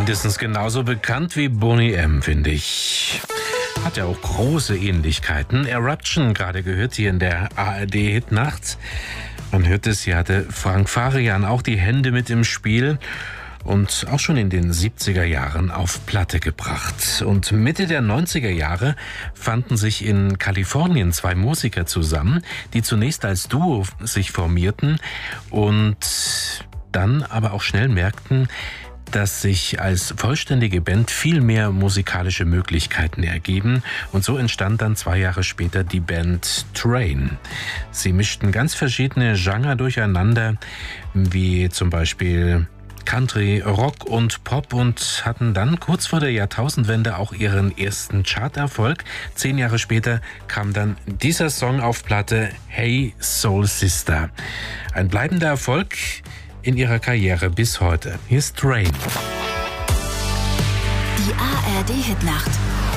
mindestens genauso bekannt wie Boney M., finde ich. Hat ja auch große Ähnlichkeiten. Eruption gerade gehört hier in der ARD-Hitnacht. Man hört es, hier hatte Frank Farian auch die Hände mit im Spiel und auch schon in den 70er Jahren auf Platte gebracht. Und Mitte der 90er Jahre fanden sich in Kalifornien zwei Musiker zusammen, die zunächst als Duo sich formierten und dann aber auch schnell merkten, dass sich als vollständige Band viel mehr musikalische Möglichkeiten ergeben. Und so entstand dann 2 Jahre später die Band Train. Sie mischten ganz verschiedene Genre durcheinander, wie zum Beispiel Country, Rock und Pop, und hatten dann kurz vor der Jahrtausendwende auch ihren ersten Charterfolg. 10 Jahre später kam dann dieser Song auf Platte, Hey Soul Sister. Ein bleibender Erfolg in ihrer Karriere bis heute. Hier ist Train. Die ARD-Hitnacht